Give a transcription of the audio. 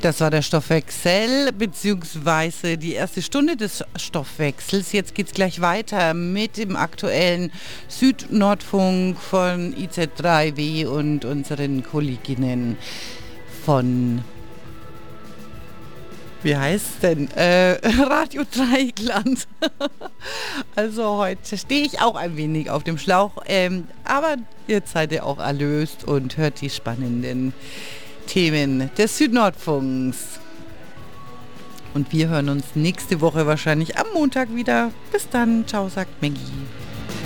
Das war der Stoffwechsel, beziehungsweise die erste Stunde des Stoffwechsels. Jetzt geht es gleich weiter mit dem aktuellen Süd-Nordfunk von IZ3W und unseren Kolleginnen von, wie heißt es denn? Radio Dreieckland. Also heute stehe ich auch ein wenig auf dem Schlauch, aber jetzt seid ihr auch erlöst und hört die spannenden Themen des Süd-Nordfunks. Und wir hören uns nächste Woche wahrscheinlich am Montag wieder. Bis dann. Ciao, sagt Maggie.